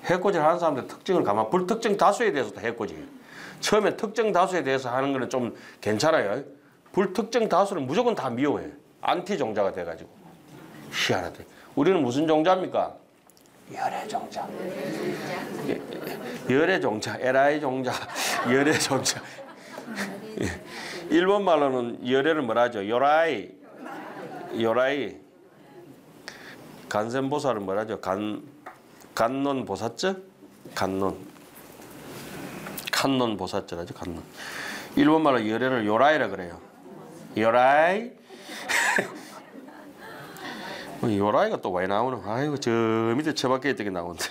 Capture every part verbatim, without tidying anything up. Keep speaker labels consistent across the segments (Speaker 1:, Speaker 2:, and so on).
Speaker 1: 해코지를 하는 사람들 특징을 가만 불특정 다수에 대해서도 해코지. 처음에 특정 다수에 대해서 하는 거는 좀 괜찮아요. 불특정 다수를 무조건 다 미워해. 안티 종자가 돼가지고. 희한하대. 우리는 무슨 종자입니까? 열애 종자. 열애 종자. 에라이 종자. 열애 종자. 일본 말로는 열애를 뭐라 하죠? 요라이. 요라이. 간센보살은 뭐라 하죠? 간, 간논 보사쩌? 간논. 칸논 보사쩌라죠. 간논. 일본 말로 열애를 요라이라 그래요. 요라이. 요라이가 또 왜 나오나? 아이고 저 밑에 처박혀 있던 게 나오는데.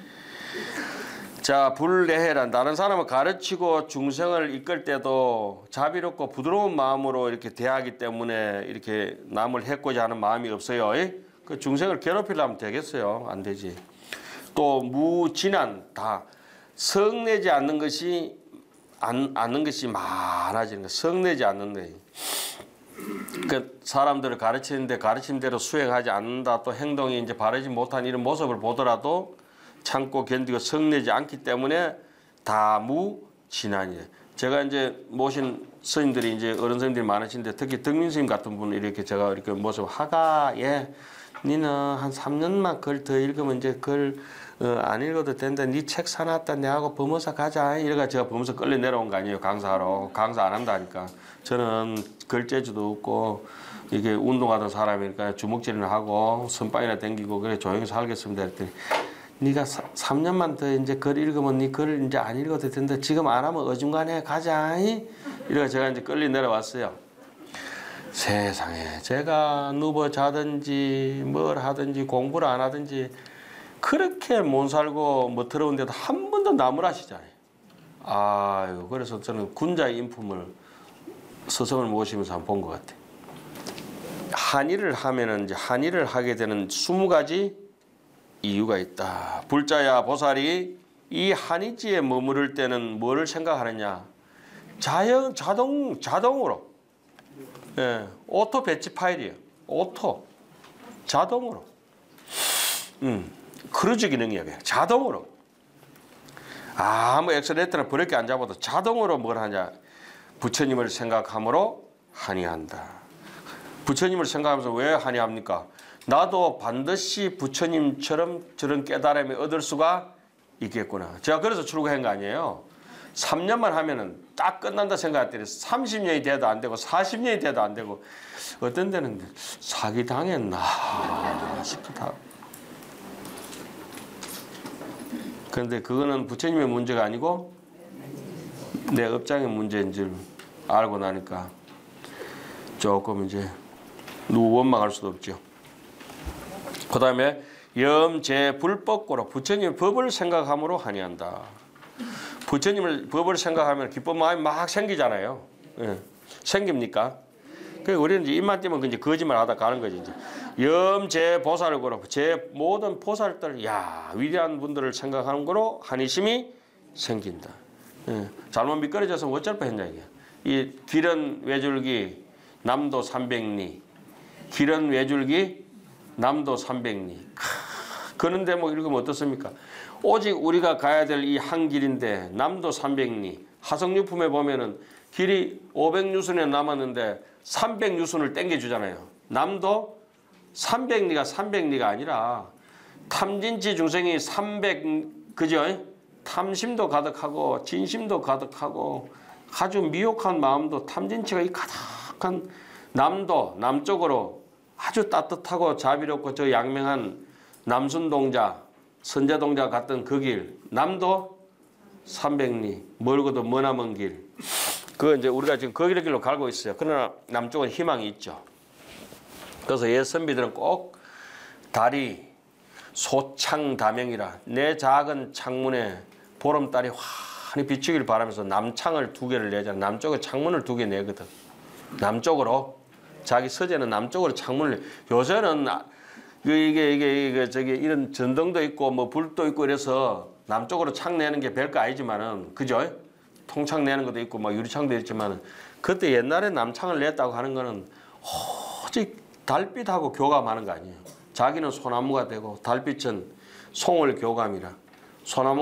Speaker 1: 자, 불례해란 다른 사람을 가르치고 중생을 이끌 때도 자비롭고 부드러운 마음으로 이렇게 대하기 때문에 이렇게 남을 해코자 하는 마음이 없어요. 그 중생을 괴롭히려면 되겠어요? 안 되지. 또 무진한 다 성내지 않는 것이 안, 않는 것이 많아지는 거. 성내지 않는 거예요. 그 사람들을 가르치는데 가르친 대로 수행하지 않는다. 또 행동이 이제 바르지 못한 이런 모습을 보더라도 참고 견디고 성내지 않기 때문에 다무진한이에요. 제가 이제 모신 스님들이 이제 어른 스님들이 많으신데 특히 덕민 스님 같은 분은 이렇게 제가 이렇게 모습 하가 예, 니는 한 삼 년만 글 더 읽으면 이제 글 어, 안 읽어도 된다. 니 책 사놨다. 내하고 범어사 가자. 이래가 제가 범어사 끌려 내려온 거 아니에요. 강사하러. 강사 안 한다니까. 저는 글재주도 없고 이게 운동하던 사람이니까 주먹질이나 하고 선빵이나 댕기고 그래 조용히 살겠습니다. 그랬더니 네가 삼 년만 더 이제 글 읽으면 네 글을 이제 안 읽어도 된다. 지금 안 하면 어중간해 가자. 이래가 제가 이제 끌려 내려왔어요. 세상에 제가 누워 자든지 뭘 하든지 공부를 안 하든지 그렇게 못 살고 뭐 더러운데도 한 번도 나무라시잖아요. 아유, 그래서 저는 군자의 인품을 스승을 모시면서 한번 본 것 같아요. 한일을 하면은 이제 한일을 하게 되는 스무 가지 이유가 있다. 불자야 보살이 이 한의지에 머무를 때는 뭐를 생각하느냐? 자연 자동 자동으로, 예, 오토 배치 파일이에요. 오토 자동으로. 음. 크루즈 기능이야. 자동으로. 아무 엑셀레이터나 브레이크 안 잡아도 자동으로 뭘 하냐. 부처님을 생각함으로 한의한다. 부처님을 생각하면서 왜 한의합니까? 나도 반드시 부처님처럼 저런 깨달음을 얻을 수가 있겠구나. 제가 그래서 출가한 거 아니에요. 삼 년만 하면은 딱 끝난다 생각했더니 삼십 년이 돼도 안 되고 사십 년이 돼도 안 되고 어떤 데는 사기 당했나 싶다. 그런데 그거는 부처님의 문제가 아니고 내 업장의 문제인 줄 알고 나니까 조금 이제 누구 원망할 수도 없죠. 그 다음에 염제 불법고로 부처님의 법을 생각함으로 한의한다. 부처님을 법을 생각하면 기쁜 마음이 막 생기잖아요. 예. 생깁니까? 그 우리는 이제 입만 띄면 이제 거짓말 하다 가는 거지. 이제. 염제 보살을 거로 제 모든 보살들, 야 위대한 분들을 생각하는 거로 한의심이 생긴다. 예. 잘못 미끄러져서 어쩔 뻔했냐 이게. 이 길은 외줄기 남도 삼백리, 길은 외줄기 남도 삼백리. 그런 대목 읽으면 어떻습니까? 오직 우리가 가야 될 이 한 길인데 남도 삼백리. 하성유품에 보면은 길이 오백 유순에 남았는데 삼백 유순을 땡겨주잖아요. 남도 삼백 리가 삼백 리가 아니라 탐진치 중생이 삼백, 그죠? 탐심도 가득하고 진심도 가득하고 아주 미혹한 마음도 탐진치가 이 가득한 남도, 남쪽으로 아주 따뜻하고 자비롭고 저 양명한 남순동자, 선자동자 같던 그 길, 남도 삼백 리, 멀고도 머나먼 길. 그 이제 우리가 지금 그 길로 가고 있어요. 그러나 남쪽은 희망이 있죠. 그래서 옛 선비들은 꼭 달이 소창다명이라 내 작은 창문에 보름달이 환히 비추길 바라면서 남창을 두 개를 내잖아. 남쪽에 창문을 두 개 내거든. 남쪽으로 자기 서재는 남쪽으로 창문을 내. 요새는 이게 이게 이게 저기 이런 전등도 있고 뭐 불도 있고 이래서 남쪽으로 창 내는 게 별거 아니지만은 그죠? 통창 내는 것도 있고 막 유리창도 있지만은 그때 옛날에 남창을 냈다고 하는 거는 오직 달빛하고 교감하는 거 아니에요. 자기는 소나무가 되고 달빛은 송월 교감이라 소나무